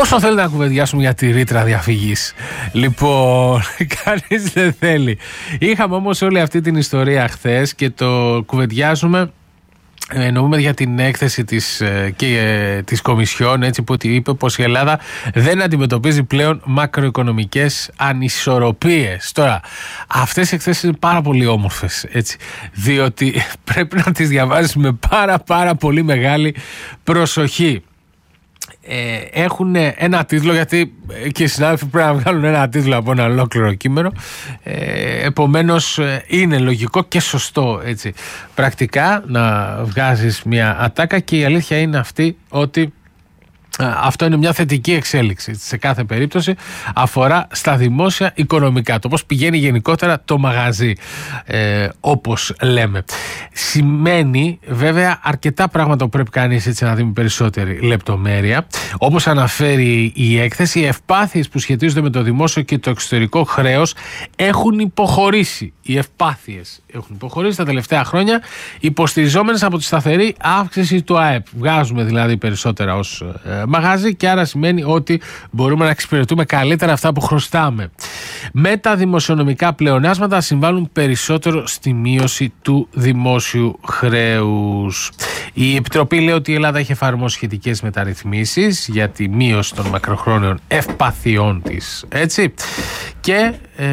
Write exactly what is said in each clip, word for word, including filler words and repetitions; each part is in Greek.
Πόσο θέλει να κουβεντιάσουμε για τη ρήτρα διαφυγής? Λοιπόν, κανείς δεν θέλει. Είχαμε όμως όλη αυτή την ιστορία χθες και το κουβεντιάζουμε. Εννοούμε για την έκθεση της, και, της Κομισιόν, έτσι, που είπε πως η Ελλάδα δεν αντιμετωπίζει πλέον μακροοικονομικές ανισορροπίες. Τώρα, αυτές οι εκθέσεις είναι πάρα πολύ όμορφες, έτσι, διότι πρέπει να τις διαβάζεις με πάρα πάρα πολύ μεγάλη προσοχή. Ε, έχουν ένα τίτλο, γιατί και οι συνάδελφοι πρέπει να βγάλουν ένα τίτλο από ένα ολόκληρο κείμενο, ε, επομένως είναι λογικό και σωστό, έτσι, πρακτικά να βγάζεις μια ατάκα, και η αλήθεια είναι αυτή ότι αυτό είναι μια θετική εξέλιξη σε κάθε περίπτωση, αφορά στα δημόσια οικονομικά, το πώς πηγαίνει γενικότερα το μαγαζί, ε, όπως λέμε. Σημαίνει βέβαια αρκετά πράγματα που πρέπει κανείς, έτσι, να δει με περισσότερη λεπτομέρεια. Όπως αναφέρει η έκθεση, οι ευπάθειες που σχετίζονται με το δημόσιο και το εξωτερικό χρέος έχουν υποχωρήσει. Οι ευπάθειες έχουν υποχωρήσει τα τελευταία χρόνια, υποστηριζόμενες από τη σταθερή αύξηση του ΑΕΠ. Βγάζουμε δηλαδή περισσότερα ως ε, μαγαζί, και άρα σημαίνει ότι μπορούμε να εξυπηρετούμε καλύτερα αυτά που χρωστάμε. Με τα δημοσιονομικά πλεονάσματα συμβάλλουν περισσότερο στη μείωση του δημόσιου χρέους. Η Επιτροπή λέει ότι η Ελλάδα έχει εφαρμόσει σχετικές μεταρρυθμίσεις για τη μείωση των μακροχρόνιων ευπαθειών της, έτσι, και ε,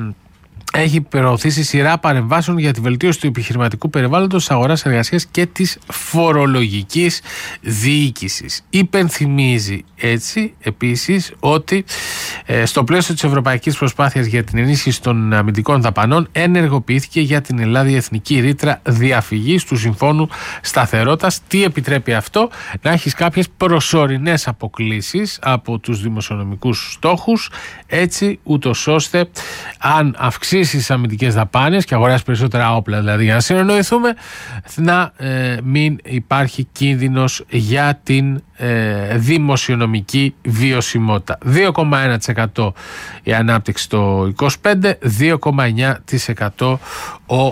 έχει προωθήσει σειρά παρεμβάσεων για τη βελτίωση του επιχειρηματικού περιβάλλοντος, της αγοράς εργασίας και της φορολογικής διοίκησης. Υπενθυμίζει έτσι επίσης ότι ε, στο πλαίσιο της ευρωπαϊκής προσπάθειας για την ενίσχυση των αμυντικών δαπανών ενεργοποιήθηκε για την Ελλάδα η εθνική ρήτρα διαφυγής του Συμφώνου Σταθερότητας. Τι επιτρέπει αυτό? Να έχεις κάποιες προσωρινές αποκλίσεις από τους δημοσιονομικούς στόχους, έτσι ούτως ώστε αν αυξήσει στις αμυντικές δαπάνες και αγοράσει περισσότερα όπλα, δηλαδή, για να συνεννοηθούμε, να ε, μην υπάρχει κίνδυνος για την ε, δημοσιονομική βιωσιμότητα. δύο κόμμα ένα τοις εκατό η ανάπτυξη το είκοσι πέντε, δύο κόμμα εννιά τοις εκατό ο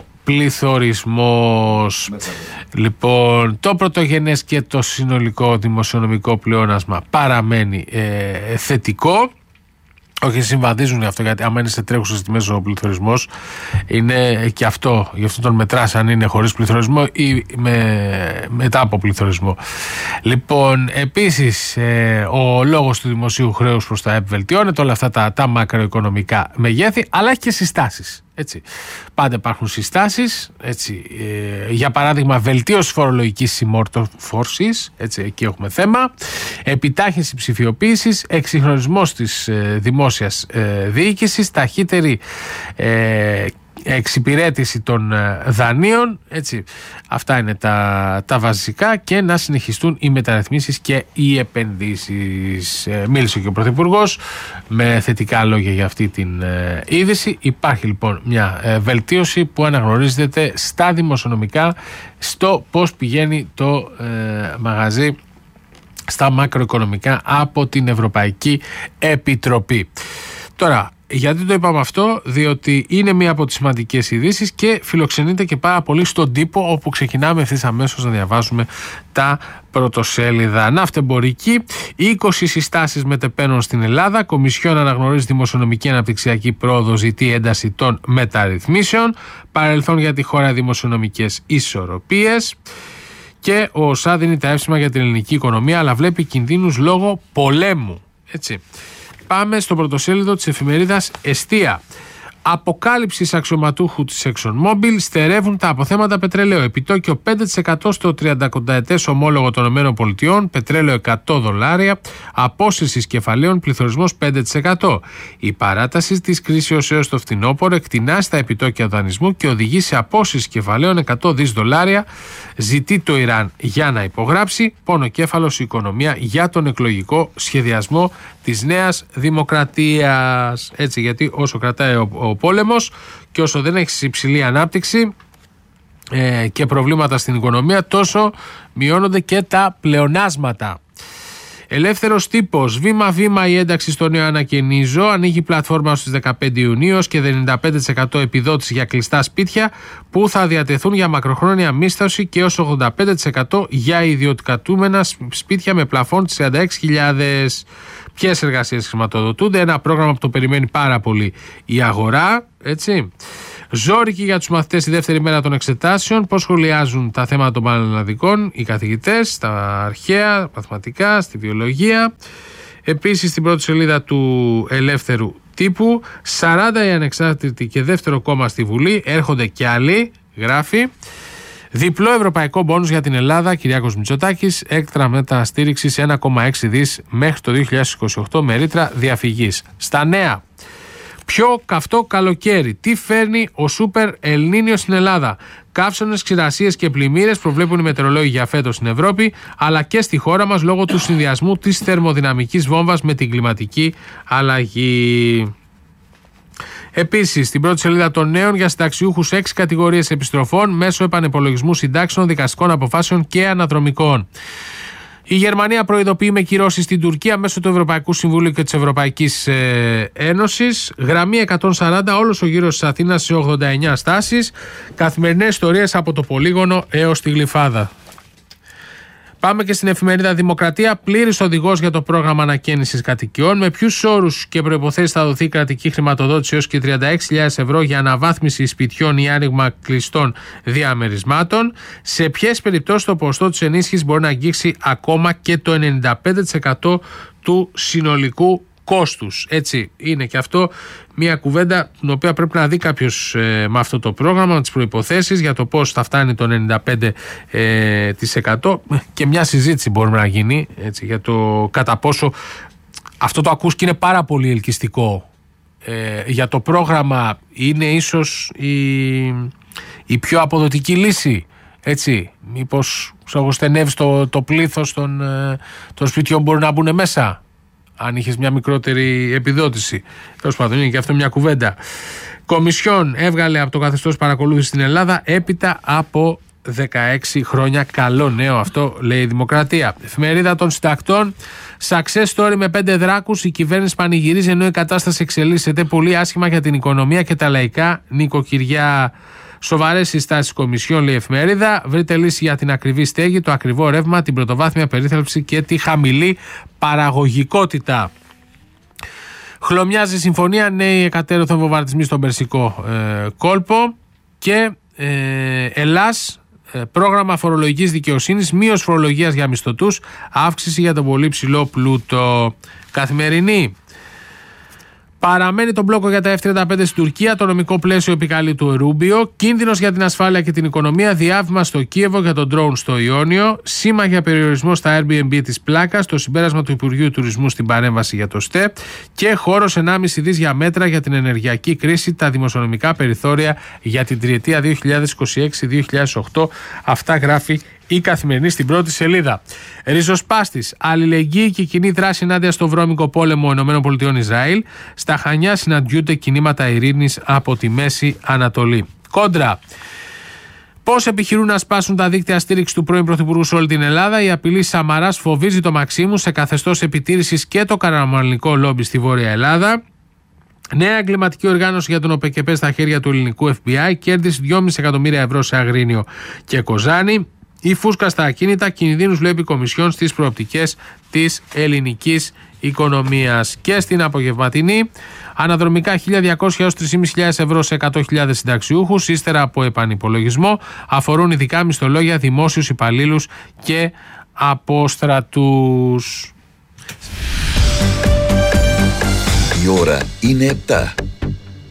πληθωρισμός. Λοιπόν, το πρωτογενές και το συνολικό δημοσιονομικό πλεόνασμα παραμένει ε, θετικό. Όχι, συμβαδίζουν αυτό, γιατί άμα είναι σε τρέχουσες τιμές ο πληθωρισμός, είναι και αυτό, γι' αυτό τον μετράς αν είναι χωρίς πληθωρισμό ή με, μετά από πληθωρισμό. Λοιπόν, επίσης ε, ο λόγος του δημοσίου χρέους προς τα ΕΠ βελτιώνεται, όλα αυτά τα, τα μακροοικονομικά μεγέθη, αλλά έχει και συστάσεις. Έτσι. Πάντα υπάρχουν συστάσεις, έτσι, ε, για παράδειγμα βελτίωση φορολογικής συμμόρφωσης, έτσι, εκεί έχουμε θέμα, επιτάχυνση ψηφιοποίησης, εξυγχρονισμός της ε, δημόσιας ε, διοίκησης, ταχύτερη ε, εξυπηρέτηση των δανείων, έτσι. Αυτά είναι τα, τα βασικά, και να συνεχιστούν οι μεταρρυθμίσεις και οι επενδύσεις. Ε, μίλησε και ο Πρωθυπουργός με θετικά λόγια για αυτή την ε, είδηση. Υπάρχει λοιπόν μια ε, βελτίωση που αναγνωρίζεται στα δημοσιονομικά, στο πώς πηγαίνει το ε, μαγαζί στα μακροοικονομικά από την Ευρωπαϊκή Επιτροπή. Τώρα, γιατί το είπαμε αυτό? Διότι είναι μία από τις σημαντικές ειδήσεις και φιλοξενείται και πάρα πολύ στον τύπο, όπου ξεκινάμε ευθύς αμέσως να διαβάζουμε τα πρωτοσέλιδα. Ναυτεμπορική, είκοσι συστάσεις μετεπένων στην Ελλάδα. Κομισιόν αναγνωρίζει δημοσιονομική αναπτυξιακή πρόοδο, ζητεί ένταση των μεταρρυθμίσεων. Παρελθόν για τη χώρα, δημοσιονομικές ισορροπίες. Και ο ΟΣΑ δίνει τα εύσημα για την ελληνική οικονομία, αλλά βλέπει κινδύνους λόγω πολέμου. Έτσι. Πάμε στο πρωτοσέλιδο της εφημερίδας Εστία. Αποκάλυψης αξιωματούχου της ExxonMobil, στερεύουν τα αποθέματα πετρελαίου. Επιτόκιο πέντε τοις εκατό στο τριαντακονταετές ομόλογο των ΗΠΑ, πετρέλαιο εκατό δολάρια, απόσυρσης κεφαλαίων, πληθωρισμός πέντε τοις εκατό. Η παράταση της κρίσεως έως το φθινόπωρο εκτινά στα επιτόκια δανεισμού και οδηγεί σε απόσυρση κεφαλαίων εκατό δισεκατομμύρια δολάρια. Ζητεί το Ιράν για να υπογράψει. Πονοκέφαλος η οικονομία για τον εκλογικό σχεδιασμό της Νέας Δημοκρατίας. Έτσι, γιατί όσο κρατάει ο, ο πόλεμος και όσο δεν έχει υψηλή ανάπτυξη ε, και προβλήματα στην οικονομία, τόσο μειώνονται και τα πλεονάσματα. Ελεύθερος τύπος. Βήμα-βήμα η ένταξη στο νέο ανακαινίζω. Ανοίγει πλατφόρμα στις δεκαπέντε Ιουνίου και ενενήντα πέντε τοις εκατό επιδότηση για κλειστά σπίτια που θα διατεθούν για μακροχρόνια μίσθωση και έως ογδόντα πέντε τοις εκατό για ιδιωτικατούμενα σπίτια με πλαφόν της τριάντα έξι χιλιάδες. Ποιες εργασίες χρηματοδοτούνται? Ένα πρόγραμμα που το περιμένει πάρα πολύ η αγορά, έτσι. Ζόρικη για τους μαθητές τη δεύτερη μέρα των εξετάσεων. Πώς σχολιάζουν τα θέματα των πανελλαδικών οι καθηγητές, στα αρχαία, μαθηματικά, στη βιολογία. Επίσης στην πρώτη σελίδα του Ελεύθερου Τύπου, σαράντα οι ανεξάρτητοι και δεύτερο κόμμα στη Βουλή, έρχονται κι άλλοι, γράφει. Διπλό ευρωπαϊκό μπόνους για την Ελλάδα, Κυριάκος Μητσοτάκης, έκτρα μέτρα στήριξης ένα κόμμα έξι δις μέχρι το δύο χιλιάδες είκοσι οκτώ με ρήτρα διαφυγής. Στα νέα. Πιο καυτό καλοκαίρι. Τι φέρνει ο Σούπερ Ελνίνιο στην Ελλάδα? Καύσονες, ξηρασίες και πλημμύρες προβλέπουν οι μετεωρολόγοι για φέτος στην Ευρώπη, αλλά και στη χώρα μας λόγω του συνδυασμού της θερμοδυναμικής βόμβας με την κλιματική αλλαγή. Επίσης, στην πρώτη σελίδα των νέων για συνταξιούχους έξι κατηγορίες επιστροφών μέσω επανεπολογισμού συντάξεων, δικαστικών αποφάσεων και αναδρομικών. Η Γερμανία προειδοποιεί με κυρώσεις στην Τουρκία μέσω του Ευρωπαϊκού Συμβουλίου και της Ευρωπαϊκής ε, Ένωσης. Γραμμή εκατόν σαράντα, όλος ο γύρος της Αθήνας σε ογδόντα εννιά στάσεις. Καθημερινές ιστορίες από το Πολύγωνο έως τη Γλυφάδα. Πάμε και στην εφημερίδα Δημοκρατία. Πλήρης οδηγός για το πρόγραμμα ανακαίνησης κατοικιών. Με ποιους όρους και προϋποθέσεις θα δοθεί κρατική χρηματοδότηση έως και τριάντα έξι χιλιάδες ευρώ για αναβάθμιση σπιτιών ή άνοιγμα κλειστών διαμερισμάτων. Σε ποιες περιπτώσεις το ποσοστό της ενίσχυσης μπορεί να αγγίξει ακόμα και το ενενήντα πέντε τοις εκατό του συνολικού κόστους. Έτσι είναι και αυτό μια κουβέντα την οποία πρέπει να δει κάποιος ε, με αυτό το πρόγραμμα, με τις προϋποθέσεις για το πώς θα φτάνει το ενενήντα πέντε τοις εκατό ε, και μια συζήτηση μπορεί να γίνει, έτσι, για το κατά πόσο αυτό το ακούς και είναι πάρα πολύ ελκυστικό. Ε, για το πρόγραμμα είναι ίσως η, η πιο αποδοτική λύση. Έτσι, μήπως στενεύει το, το πλήθος των, ε, των σπιτιών μπορούν να μπουν μέσα αν είχες μια μικρότερη επιδότηση. Τέλος πάντων, είναι και αυτό μια κουβέντα. Κομισιόν έβγαλε από το καθεστώς παρακολούθηση στην Ελλάδα έπειτα από δεκαέξι χρόνια. Καλό νέο αυτό, λέει η Δημοκρατία. Εφημερίδα των Συντακτών. Success story με πέντε δράκους. Η κυβέρνηση πανηγυρίζει ενώ η κατάσταση εξελίσσεται πολύ άσχημα για την οικονομία και τα λαϊκά νοικοκυριά. Σοβαρές συστάσεις Κομισιόν, λέει η εφημερίδα. Βρείτε λύση για την ακριβή στέγη, το ακριβό ρεύμα, την πρωτοβάθμια περίθαλψη και τη χαμηλή παραγωγικότητα. Χλωμιάζει συμφωνία, νέοι εκατέρωθεν βομβαρδισμοί στον Περσικό ε, κόλπο. Και ε, Ελλάς, ε, πρόγραμμα φορολογικής δικαιοσύνης, μείωση φορολογίας για μισθωτούς, αύξηση για τον πολύ ψηλό πλούτο. Καθημερινή. Παραμένει τον μπλόκο για τα εφ τριάντα πέντε στην Τουρκία, το νομικό πλαίσιο επικαλεί του Ρούμπιο, κίνδυνος για την ασφάλεια και την οικονομία, διάβημα στο Κίεβο για τον ντρόουν στο Ιόνιο, σήμα για περιορισμό στα Airbnb της πλάκας, το συμπέρασμα του Υπουργείου Τουρισμού στην παρέμβαση για το ΣΤΕ και χώρος ενάμιση δις για μέτρα για την ενεργειακή κρίση, τα δημοσιονομικά περιθώρια για την τριετία δύο χιλιάδες είκοσι έξι δύο χιλιάδες οκτώ. Αυτά γράφει η Καθημερινή στην πρώτη σελίδα. Ριζοσπάστης, αλληλεγγύη και κοινή δράση ενάντια στο βρώμικο πόλεμο ΗΠΑ Ισραήλ. Στα Χανιά συναντιούνται κινήματα ειρήνης από τη Μέση Ανατολή. Κόντρα. Πώς επιχειρούν να σπάσουν τα δίκτυα στήριξη του πρώην Πρωθυπουργού σε όλη την Ελλάδα. Η απειλή Σαμαράς φοβίζει το Μαξίμου σε καθεστώς επιτήρησης και το καραμανλικό λόμπι στη Βόρεια Ελλάδα. Νέα εγκληματική οργάνωση για τον ΟΠΕΚΕΠΕ στα χέρια του ελληνικού εφ μπι άι. Κέρδισε δυόμισι εκατομμύρια ευρώ σε Αγρίνιο και Κοζάνη. Η φούσκα στα ακίνητα, κινδύνους βλέπει η Κομισιόν στις προοπτικές της ελληνικής οικονομίας. Και στην απογευματινή, αναδρομικά χίλια διακόσια έως τρεις χιλιάδες πεντακόσια ευρώ σε εκατό χιλιάδες συνταξιούχους, ύστερα από επανυπολογισμό, αφορούν ειδικά μισθολόγια, δημόσιους υπαλλήλους και αποστρατούς. Η ώρα είναι επτά.